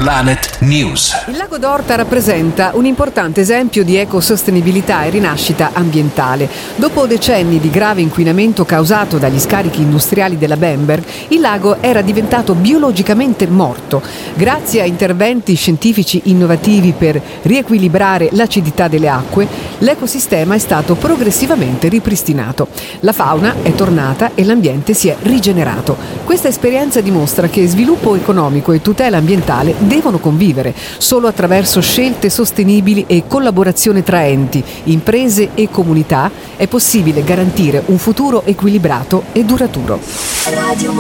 Planet News. Il lago d'Orta rappresenta un importante esempio di ecosostenibilità e rinascita ambientale. Dopo decenni di grave inquinamento causato dagli scarichi industriali della Bamberg, il lago era diventato biologicamente morto. Grazie a interventi scientifici innovativi per riequilibrare l'acidità delle acque, l'ecosistema è stato progressivamente ripristinato. La fauna è tornata e l'ambiente si è rigenerato. Questa esperienza dimostra che sviluppo economico e tutela ambientale devono convivere. Solo attraverso scelte sostenibili e collaborazione tra enti, imprese e comunità è possibile garantire un futuro equilibrato e duraturo.